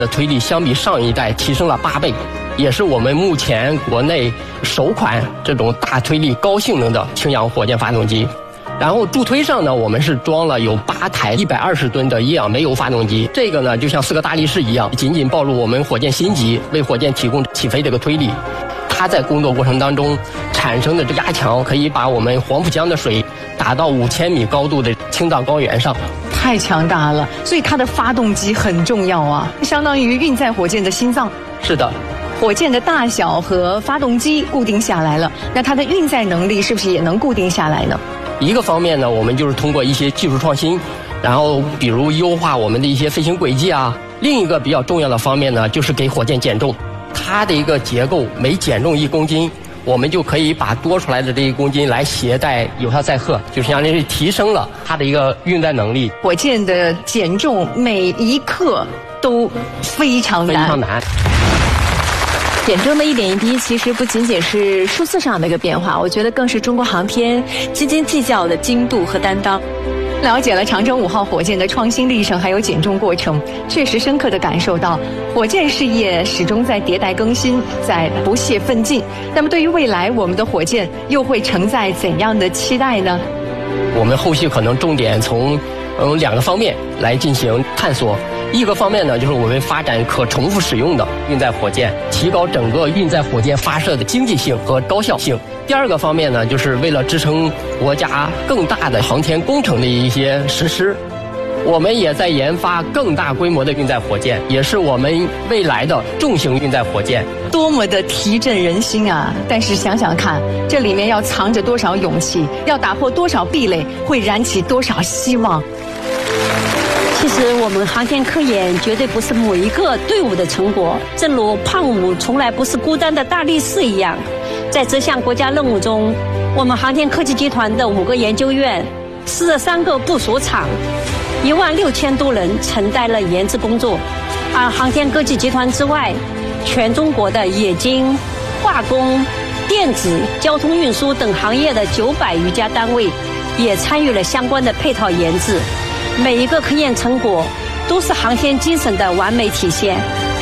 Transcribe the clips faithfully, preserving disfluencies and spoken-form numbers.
的推力相比上一代提升了八倍，也是我们目前国内首款这种大推力高性能的氢氧火箭发动机。然后助推上呢，我们是装了有八台一百二十吨的液氧煤油发动机，这个呢就像四个大力士一样，紧紧抱住我们火箭心级，为火箭提供起飞这个推力。它在工作过程当中产生的这压强，可以把我们黄浦江的水打到五千米高度的青藏高原上。 太强大了，所以它的发动机很重要啊，相当于运载火箭的心脏。 是的。 火箭的大小和发动机固定下来了，那它的运载能力是不是也能固定下来呢？ 一个方面呢，我们就是通过一些技术创新，然后比如优化我们的一些飞行轨迹啊。另一个比较重要的方面呢，就是给火箭减重。它的一个结构每减重一公斤，我们就可以把多出来的这一公斤来携带有效载荷，就相当于提升了它的一个运载能力。 火箭的减重每一克都非常难， 非常难。 减重的一点一滴，其实不仅仅是数字上的一个变化，我觉得更是中国航天斤斤计较的精度和担当。 了解了长征五号火箭的创新历程，还有减重过程，确实深刻地感受到火箭事业始终在迭代更新，在不懈奋进。那么对于未来，我们的火箭又会承载怎样的期待呢？ 我们后续可能重点从嗯两个方面来进行探索。一个方面呢，就是我们发展可重复使用的运载火箭，提高整个运载火箭发射的经济性和高效性。第二个方面呢，就是为了支撑国家更大的航天工程的一些实施，我们也在研发更大规模的运载火箭，也是我们未来的重型运载火箭。 多么的提振人心啊！但是想想看，这里面要藏着多少勇气，要打破多少壁垒，会燃起多少希望。 其实我们航天科研绝对不是某一个队伍的成果，正如胖五从来不是孤单的大力士一样。在这项国家任务中，我们航天科技集团的五个研究院、四十三个部署场、一万六千多人承担了研制工作。而航天科技集团之外，全中国的冶金、化工、电子、交通运输等行业的九百余家单位也参与了相关的配套研制。每一个科研成果都是航天精神的完美体现。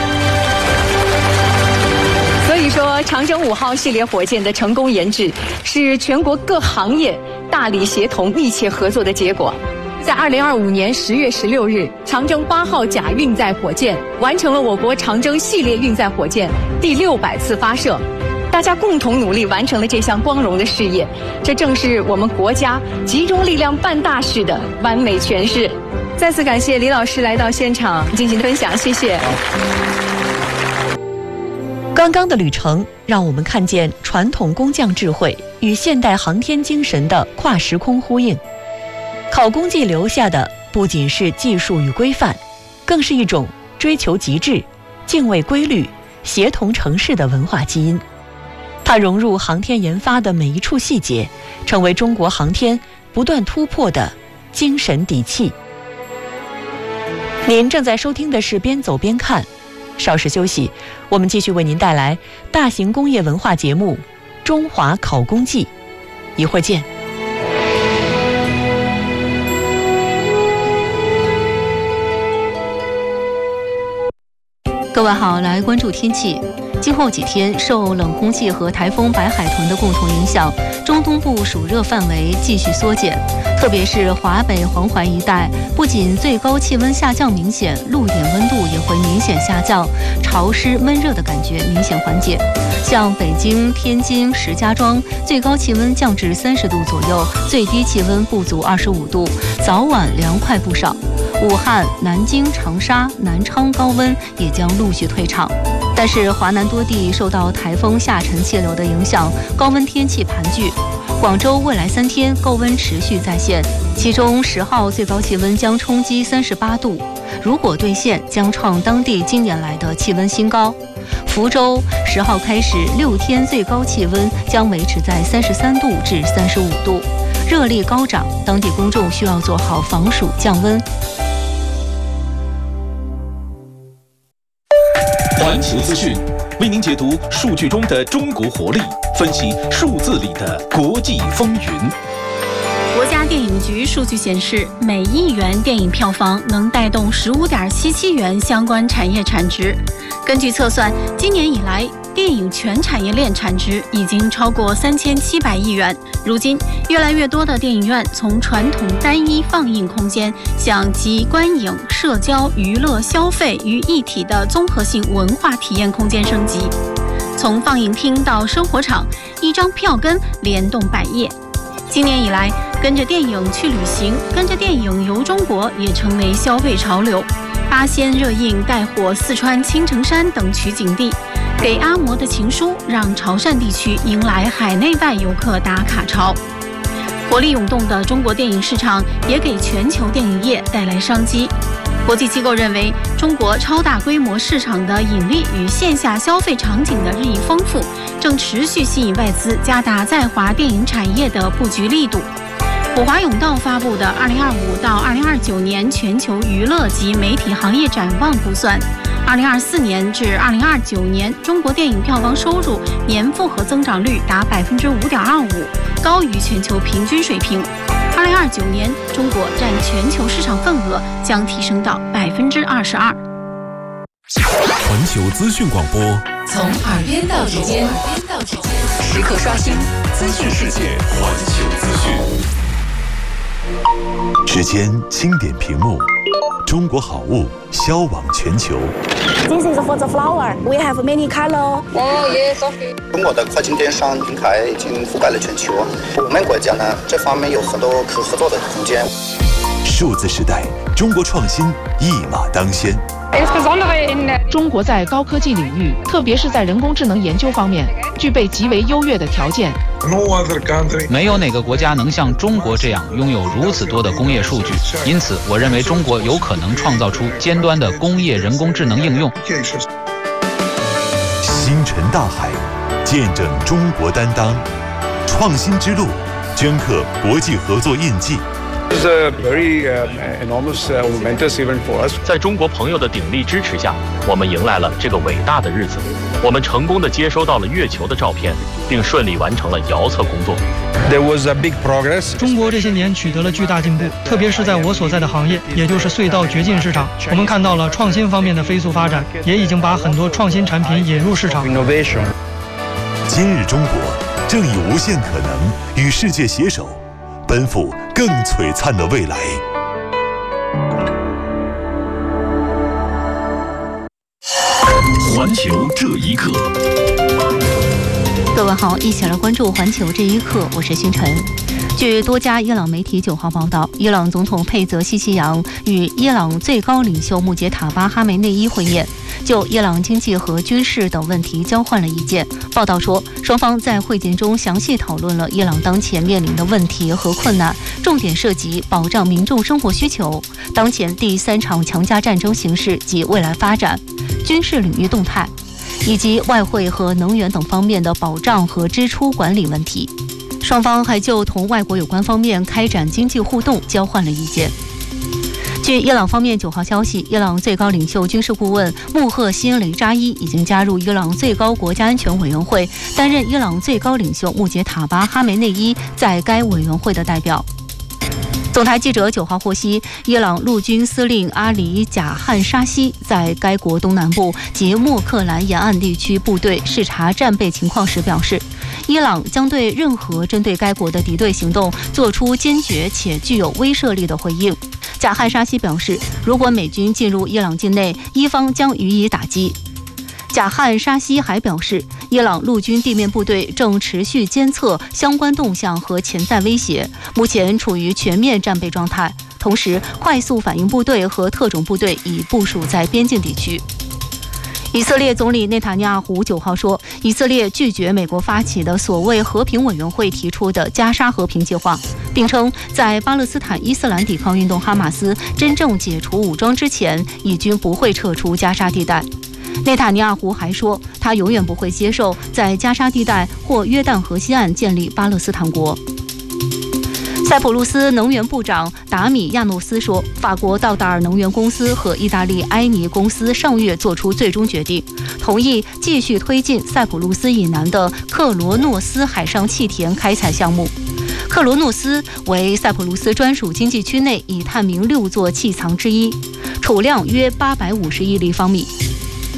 所以说，长征五号系列火箭的成功研制是全国各行业大力协同、密切合作的结果。在二零二五年十月十六日，长征八号甲运载火箭完成了我国长征系列运载火箭第六百次发射。大家共同努力完成了这项光荣的事业，这正是我们国家集中力量办大事的完美诠释。再次感谢李老师来到现场进行分享，谢谢。 刚刚的旅程让我们看见传统工匠智慧与现代航天精神的跨时空呼应。考工记留下的不仅是技术与规范，更是一种追求极致、敬畏规律、协同成事的文化基因。它融入航天研发的每一处细节，成为中国航天不断突破的精神底气。您正在收听的是边走边看，稍事休息，我们继续为您带来大型工业文化节目《中华考工记》，一会儿见。 各位好，来关注天气。今后几天，受冷空气和台风白海豚的共同影响，中东部暑热范围继续缩减，特别是华北、黄淮一带，不仅最高气温下降明显，陆点温度也会明显下降，潮湿闷热的感觉明显缓解。像北京、天津、石家庄，最高气温降至三十度左右，最低气温不足二十五度，早晚凉快不少。武汉、南京、长沙、南昌高温也将陆续退场。但是华南多地受到台风下沉气流的影响，高温天气盘踞。广州未来三天高温持续再现，其中十号最高气温将冲击三十八度，如果兑现将创当地近年来的气温新高。福州十号开始六天最高气温将维持在三十三度至三十五度，热力高涨，当地公众需要做好防暑降温。 环球资讯为您解读数据中的中国活力，分析数字里的国际风云。 国家电影局数据显示，每亿元电影票房能带动十五点七七元相关产业产值。根据测算，今年以来，电影全产业链产值已经超过三千七百亿元。如今，越来越多的电影院从传统单一放映空间向集观影、社交、娱乐、消费于一体的综合性文化体验空间升级。从放映厅到生活场，一张票根联动百业。今年以来，跟着电影去旅行，跟着电影游中国也成为消费潮流。八仙热映带火四川青城山等取景地，给阿嬷的情书让潮汕地区迎来海内外游客打卡潮。活力涌动的中国电影市场也给全球电影业带来商机。国际机构认为，中国超大规模市场的引力与线下消费场景的日益丰富，正持续吸引外资加大在华电影产业的布局力度。普华永道发布的二零二五到二零二九年全球娱乐及媒体行业展望估算，二零二四年至二零二九年中国电影票房收入年复合增长率达百分之五点二五，高于全球平均水平。二零二九年，中国占全球市场份额将提升到百分之二十二。 环球资讯广播， 从耳边到指尖，时刻刷新资讯世界。 环球资讯。 时间轻点屏幕，中国好物销往全球。 This is for the flower. We have many color. Oh yes. 中国的跨境电商平台已经覆盖了全球，我们国家呢这方面有很多可合作的空间。 数字时代，中国创新一马当先。 中国在高科技领域，特别是在人工智能研究方面，具备极为优越的条件。 没有哪个国家能像中国这样拥有如此多的工业数据，因此我认为中国有可能创造出尖端的工业人工智能应用。 星辰大海，见证中国担当，创新之路，镌刻国际合作印记。 在中国朋友的鼎力支持下，我们迎来了这个伟大的日子。我们成功地接收到了月球的照片，并顺利完成了遥测工作。 中国这些年取得了巨大进步，特别是在我所在的行业，也就是隧道掘进市场，我们看到了创新方面的飞速发展，也已经把很多创新产品引入市场。 今日中国正以无限可能与世界携手，奔赴更璀璨的未来。 环球这一刻， 各位好，一起来关注环球这一刻，我是星辰。据多家伊朗媒体九号报道，伊朗总统佩泽西奇扬与伊朗最高领袖穆杰塔巴哈梅内伊会面，就伊朗经济和军事等问题交换了意见。报道说，双方在会见中详细讨论了伊朗当前面临的问题和困难，重点涉及保障民众生活需求、当前第三场强加战争形势及未来发展、军事领域动态，以及外汇和能源等方面的保障和支出管理问题。双方还就同外国有关方面开展经济互动交换了意见。据伊朗方面九号消息，伊朗最高领袖军事顾问穆赫辛雷扎伊已经加入伊朗最高国家安全委员会，担任伊朗最高领袖穆杰塔巴哈梅内伊在该委员会的代表。总台记者九号获悉，伊朗陆军司令阿里贾汉沙西在该国东南部及莫克兰沿岸地区部队视察战备情况时表示，伊朗将对任何针对该国的敌对行动做出坚决且具有威慑力的回应。贾汉沙西表示，如果美军进入伊朗境内，伊方将予以打击。贾汉沙西还表示，伊朗陆军地面部队正持续监测相关动向和潜在威胁，目前处于全面战备状态。同时，快速反应部队和特种部队已部署在边境地区。以色列总理内塔尼亚胡九号说，以色列拒绝美国发起的所谓和平委员会提出的加沙和平计划，并称在巴勒斯坦伊斯兰抵抗运动哈马斯真正解除武装之前，以军不会撤出加沙地带。内塔尼亚胡还说，他永远不会接受在加沙地带或约旦河西岸建立巴勒斯坦国。塞浦路斯能源部长达米亚诺斯说，法国道达尔能源公司和意大利埃尼公司上月做出最终决定，同意继续推进塞浦路斯以南的克罗诺斯海上气田开采项目。 克罗诺斯为塞浦路斯专属经济区内已探明六座气藏之一，储量约八百五十亿立方米。